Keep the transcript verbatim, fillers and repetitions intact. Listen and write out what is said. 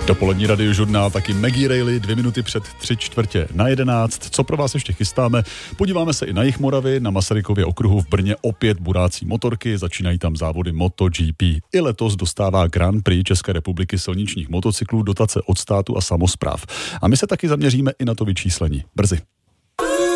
Dopolední radiožurnál, taky Maggie Reilly, dvě minuty před tři čtvrtě na jedenáct. Co pro vás ještě chystáme? Podíváme se i na Jichmoravy, na Masarykově okruhu v Brně opět burácí motorky, začínají tam závody MotoGP. I letos dostává Grand Prix České republiky silničních motocyklů dotace od státu a samospráv. A my se taky zaměříme i na to vyčíslení. Brzy.